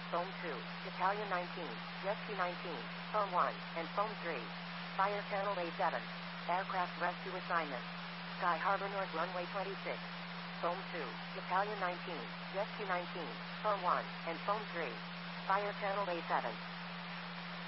Foam 2, Battalion 19, Rescue 19, Foam 1, and Foam 3. Fire Channel A7. Aircraft rescue assignment. Sky Harbor North Runway 26. Foam 2, Battalion 19, Rescue 19, Foam 1, and Foam 3. Fire Channel A7.